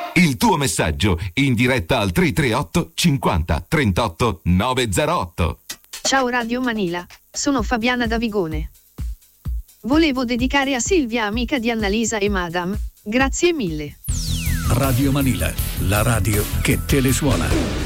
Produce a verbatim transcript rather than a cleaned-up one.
Il tuo messaggio in diretta al tre tre otto cinquanta trentotto novecentootto. Ciao Radio Manila, sono Fabiana da Vigone. Volevo dedicare a Silvia, amica di Annalisa e Madame. Grazie mille. Radio Manila, la radio che te le suona.